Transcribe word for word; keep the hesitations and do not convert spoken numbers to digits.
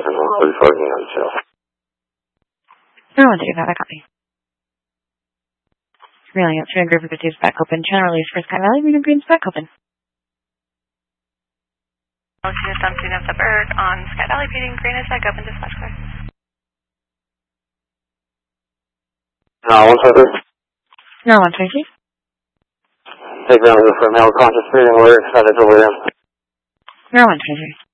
and one thirty-five United South. zero one thirty-five, I copy. Reeling up, Green Group fifty is back open. Channel release for Sky Valley, Green Green's back open. Unit dumping of the bird on Sky Valley, P D Green is back open, dispatch clear. No, one twenty. No, one twenty. Take down for male conscious breathing alert, extended to William. No, one twenty.